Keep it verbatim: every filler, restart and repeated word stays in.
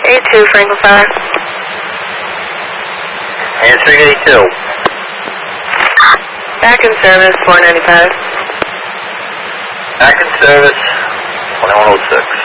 eight two, Franklin Fire. Answering eight two. Back in service, four ninety-five. Back in service, twenty-one oh six.